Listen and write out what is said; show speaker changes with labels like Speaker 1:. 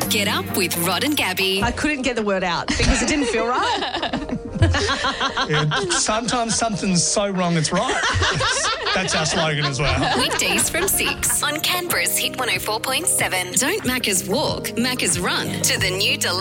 Speaker 1: Get up with Rod and Gabby.
Speaker 2: I couldn't get the word out because it didn't feel right.
Speaker 3: Sometimes something's so wrong it's right. That's our slogan as well.
Speaker 1: Weekdays from 6 on Canberra's Hit 104.7. Don't Macca's walk, Macca's run to the new